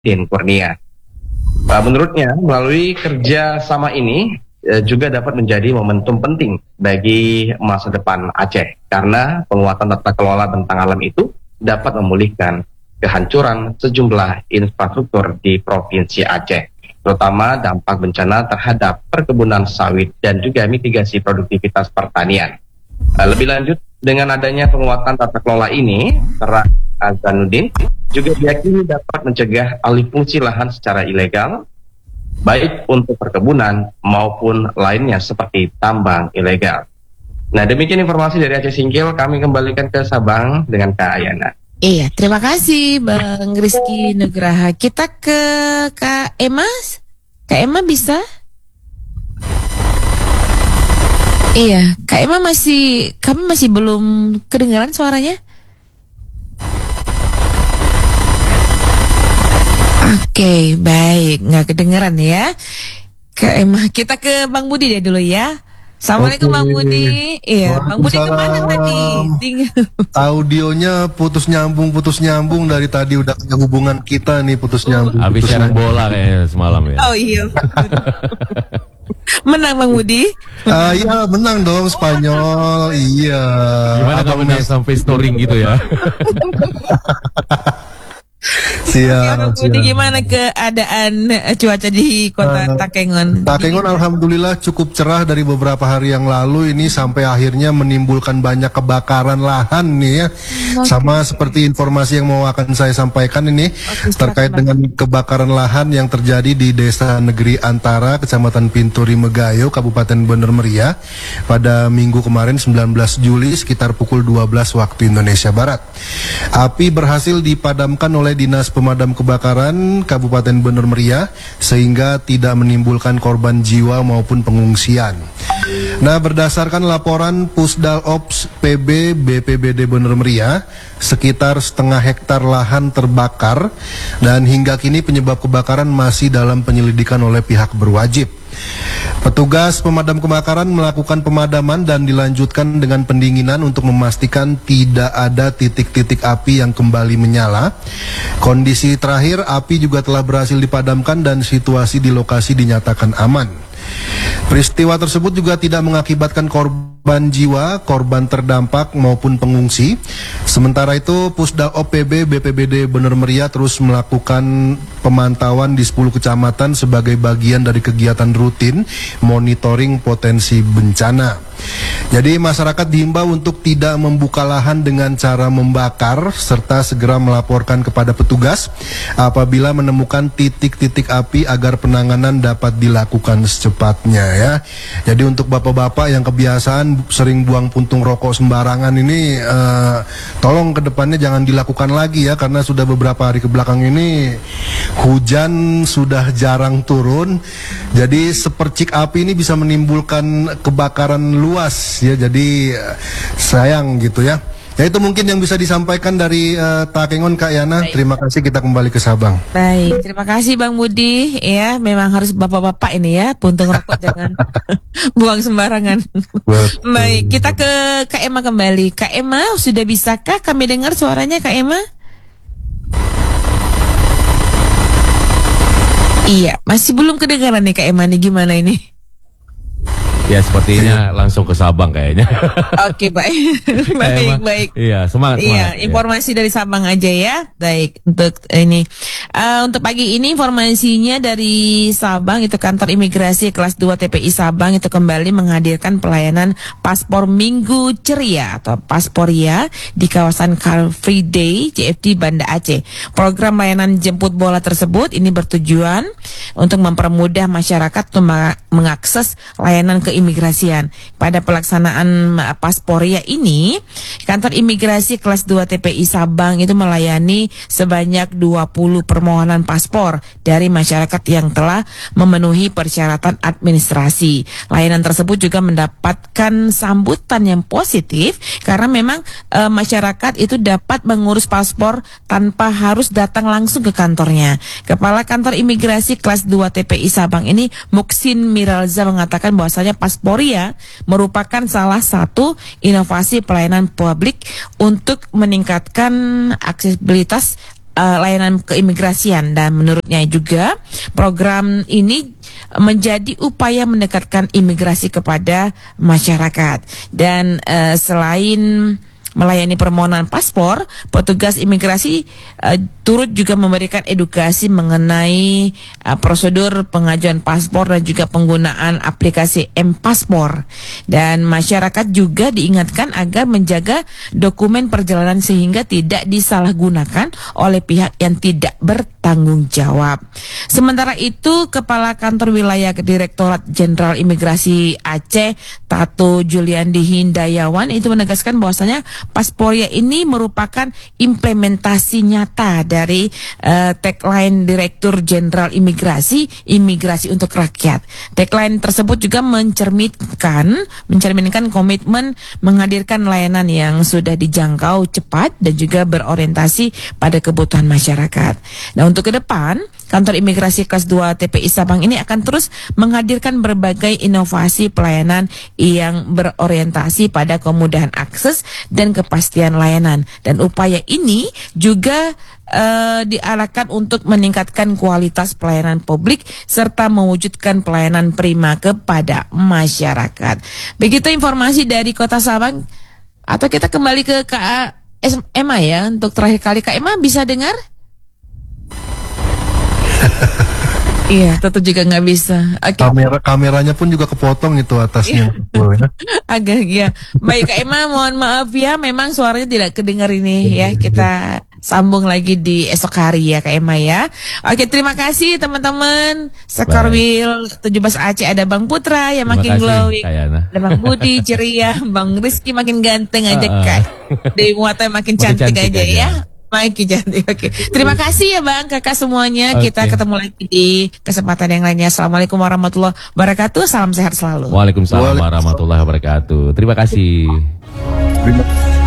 Din Kurnia. Menurutnya, melalui kerja sama ini juga dapat menjadi momentum penting bagi masa depan Aceh, karena penguatan tata kelola bentang alam itu dapat memulihkan kehancuran sejumlah infrastruktur di Provinsi Aceh, terutama dampak bencana terhadap perkebunan sawit dan juga mitigasi produktivitas pertanian. Lebih lanjut, dengan adanya penguatan tata kelola ini, Terang Azanuddin juga diyakini dapat mencegah alih fungsi lahan secara ilegal, baik untuk perkebunan maupun lainnya seperti tambang ilegal. Nah, demikian informasi dari Aceh Singkil. Kami kembalikan ke Sabang dengan Kak Ayana. Iya, terima kasih Bang Rizky Nugraha. Kita ke Kak Emma. Kak Emma bisa? Iya, Kak Emma kami masih belum kedengaran suaranya. Oke, baik, nggak kedengeran ya. Kita ke Bang Budi deh dulu ya. Assalamualaikum Bang Budi. Iya, Bang Budi kemana tadi? Audionya putus nyambung dari tadi udah punya hubungan kita nih putus nyambung. Habis nyerang bola kayaknya semalam ya. Oh iya. Menang Bang Budi? Iya menang dong Spanyol. Iya. Gimana kamu menang sampai storing gitu ya? Siap. Gimana keadaan cuaca di kota Takengon? Takengon alhamdulillah cukup cerah dari beberapa hari yang lalu ini sampai akhirnya menimbulkan banyak kebakaran lahan nih ya. Sama seperti informasi yang mau akan saya sampaikan ini terkait dengan kebakaran lahan yang terjadi di Desa Negeri Antara, Kecamatan Pinturi Megayo, Kabupaten Bener Meriah pada minggu kemarin 19 Juli sekitar pukul 12 waktu Indonesia Barat. Api berhasil dipadamkan oleh Dinas Pemadam Kebakaran Kabupaten Bener Meriah sehingga tidak menimbulkan korban jiwa maupun pengungsian. Nah, berdasarkan laporan Pusdal Ops PB BPBD Bener Meriah, sekitar setengah hektar lahan terbakar dan hingga kini penyebab kebakaran masih dalam penyelidikan oleh pihak berwajib. Petugas pemadam kebakaran melakukan pemadaman dan dilanjutkan dengan pendinginan untuk memastikan tidak ada titik-titik api yang kembali menyala. Kondisi terakhir, api juga telah berhasil dipadamkan dan situasi di lokasi dinyatakan aman. Peristiwa tersebut juga tidak mengakibatkan korban jiwa, korban terdampak maupun pengungsi. Sementara itu, Pusdal OPB BPBD Bener Meriah terus melakukan pemantauan di 10 kecamatan sebagai bagian dari kegiatan rutin monitoring potensi bencana. Jadi masyarakat diimbau untuk tidak membuka lahan dengan cara membakar serta segera melaporkan kepada petugas apabila menemukan titik-titik api agar penanganan dapat dilakukan secepatnya ya. Jadi untuk bapak-bapak yang kebiasaan sering buang puntung rokok sembarangan ini tolong ke depannya jangan dilakukan lagi ya, karena sudah beberapa hari kebelakang ini hujan sudah jarang turun. Jadi sepercik api ini bisa menimbulkan kebakaran luas ya, jadi sayang gitu ya. Ya itu mungkin yang bisa disampaikan dari Takengon Kak Yana. Terima kasih, kita kembali ke Sabang. Baik, terima kasih Bang Budi. Ya, memang harus bapak-bapak ini ya, puntung rokok jangan buang sembarangan. Baik, kita ke Kak Emma kembali. Kak Emma, sudah bisakah kami dengar suaranya Kak Emma? Iya, masih belum kedengaran nih Kak Emma nih, gimana ini? Ya sepertinya langsung ke Sabang kayaknya. Oke, baik. baik. Iya, semangat. Iya, informasi dari Sabang aja ya. Baik, untuk ini. Untuk pagi ini informasinya dari Sabang, itu kantor imigrasi kelas 2 TPI Sabang itu kembali menghadirkan pelayanan paspor Minggu Ceria atau Pasporia di kawasan Car Free Day JFD Banda Aceh. Program layanan jemput bola tersebut ini bertujuan untuk mempermudah masyarakat untuk mengakses layanan keimigrasian. Pada pelaksanaan Pasporia ini, kantor imigrasi kelas 2 TPI Sabang itu melayani sebanyak 20 permohonan paspor dari masyarakat yang telah memenuhi persyaratan administrasi. Layanan tersebut juga mendapatkan sambutan yang positif karena memang masyarakat itu dapat mengurus paspor tanpa harus datang langsung ke kantornya. Kepala Kantor Imigrasi kelas 2 TPI Sabang ini, Muksin Miralza, mengatakan bahwasanya Pasporia merupakan salah satu inovasi pelayanan publik untuk meningkatkan aksesibilitas layanan keimigrasian, dan menurutnya juga program ini menjadi upaya mendekatkan imigrasi kepada masyarakat. Dan selain melayani permohonan paspor, petugas imigrasi turut juga memberikan edukasi mengenai prosedur pengajuan paspor dan juga penggunaan aplikasi M-Paspor. Dan masyarakat juga diingatkan agar menjaga dokumen perjalanan sehingga tidak disalahgunakan oleh pihak yang tidak bertanggung jawab. Sementara itu, Kepala Kantor Wilayah Direktorat Jenderal Imigrasi Aceh, Tato Juliandi Hindayawan, itu menegaskan bahwasanya Pasporia ini merupakan implementasi nyata dari tagline Direktur Jenderal Imigrasi, imigrasi untuk rakyat. Tagline tersebut juga mencerminkan komitmen menghadirkan layanan yang sudah dijangkau cepat dan juga berorientasi pada kebutuhan masyarakat. Nah, untuk ke depan, Kantor Imigrasi Kelas 2 TPI Sabang ini akan terus menghadirkan berbagai inovasi pelayanan yang berorientasi pada kemudahan akses dan kepastian layanan. Dan upaya ini juga diarahkan untuk meningkatkan kualitas pelayanan publik serta mewujudkan pelayanan prima kepada masyarakat. Begitu informasi dari Kota Sabang. Atau kita kembali ke Kak Emma ya, untuk terakhir kali. Kak Emma bisa dengar? Iya, tentu juga nggak bisa. Okay. Kameranya pun juga kepotong itu atasnya. Agak ya. Baik Kak Emma, mohon maaf ya, memang suaranya tidak kedengar ini ya. Kita sambung lagi di esok hari ya Kak Emma ya. Oke, terima kasih teman-teman. Sekarwil 17 Aceh, ada Bang Putra yang makin glowing, ada Bang Budi ceria, Bang Rizky makin ganteng aja Kak. Dewi Muata makin cantik aja ya. Maiki cantik. Oke. Terima kasih ya Bang, Kakak semuanya. Kita ketemu lagi di kesempatan yang lainnya. Assalamualaikum warahmatullahi wabarakatuh. Salam sehat selalu. Waalaikumsalam warahmatullahi wabarakatuh. Terima kasih.